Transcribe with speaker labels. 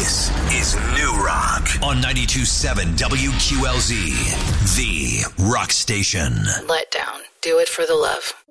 Speaker 1: This is New Rock on 92.7 WQLZ, the rock station.
Speaker 2: Let down. Do it for the love.